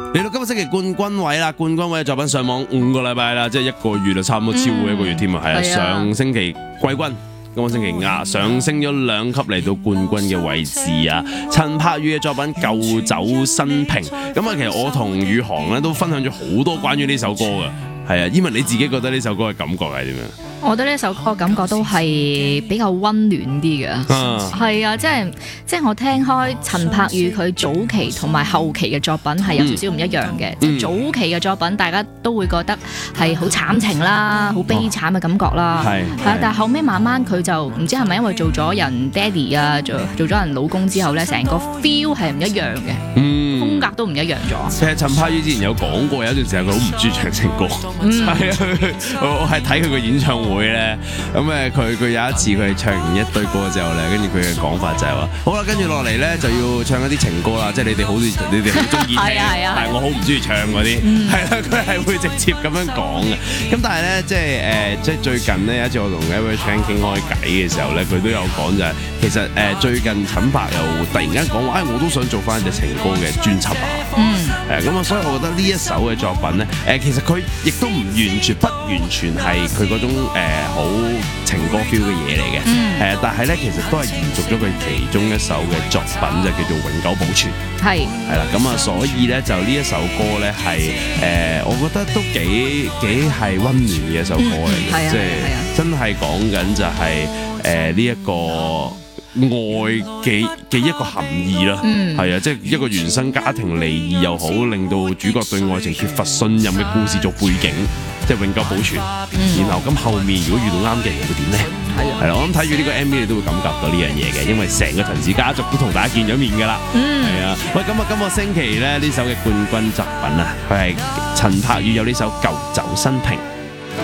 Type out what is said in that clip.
嚟到今個星期冠軍位啦，冠軍位嘅作品上網5個禮拜啦，即係1個月就差唔多超過1個月添啊！係啊，上星期季軍，今個星期上升咗2級嚟到冠軍嘅位置啊！陳柏宇嘅作品《舊酒新瓶》，咁啊，其實我同宇航咧都分享咗好多關於呢首歌嘅，係啊，因為你自己覺得呢首歌嘅感覺係點樣？ 我覺得呢首歌感覺都係比較溫暖啲嘅，係啊，即係我聽開陳柏宇佢早期同埋後期嘅作品係有少少唔一樣嘅，即係早期嘅作品大家都會覺得係好慘情啦，好悲慘嘅感覺啦，係啊，但係後尾慢慢佢就唔知係咪因為做咗人爹哋啊，做咗人老公之後咧，成個 feel 係唔一樣嘅，風格都唔一樣咗。 其實陳柏宇之前有講過，有一段時間佢好唔中意唱情歌，係啊，我係睇佢個演唱會咧，咁佢有一次佢唱完一堆歌之後咧，跟住佢嘅講法就係話，好啦，跟住落嚟咧就要唱一啲情歌啦，即係你哋好中意聽，但係我好唔中意唱嗰啲，係啦，佢係會直接咁樣講嘅。咁但係咧，即係最近咧有一次我同 Every Chan 傾開偈嘅時候咧，佢都有講就係，其實最近陳柏又突然間講話，我都想做翻隻情歌嘅專輯啊，咁啊，所以我覺得呢一首嘅作品咧，其實佢亦都唔完全係佢嗰種好情歌 feel 嘅嘢嚟嘅，但係咧其實都係延續咗佢其中一首嘅作品，就叫做《永久保存》。係啦，咁啊，所以咧就呢一首歌咧係我覺得都幾係溫暖嘅一首歌嚟嘅，即係真係講緊就係呢一個愛嘅一個含義啦，係啊，即係一個原生家庭離異又好，令到主角對愛情缺乏信任嘅故事做背景，即係永久保存。然後咁後面如果遇到啱嘅人會點呢？係啦，我諗睇住呢個 MV 你都會感覺到呢樣嘢嘅，因為成個陳氏家族都同大家見咗面㗎啦。係啊，喂，咁啊，今個星期咧呢首嘅冠軍作品啊，佢係陳柏宇有呢首《舊酒新瓶》。